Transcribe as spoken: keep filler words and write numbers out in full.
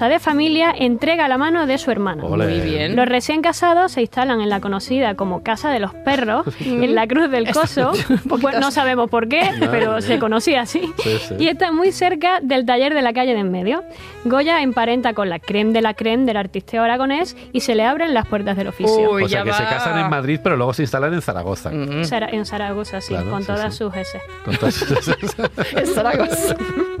de familia entrega la mano de su hermano. Olé. Muy bien. Los recién casados se instalan en la conocida como Casa de los Perros, en la Cruz del Coso. Pues no sabemos por qué, pero se conocía así. Sí, sí. Y está muy cerca del taller de la calle de en medio. Goya emparenta con la creme de la creme del artisteo aragonés y se le abren las puertas del oficio. Uy, O sea, ya que se va. casan en Madrid, pero luego se instalan en Zaragoza. Mm. Zara- En Zaragoza, sí, Claro, con sí, todas sí. sus S. Con todas esas- Es Zaragoza.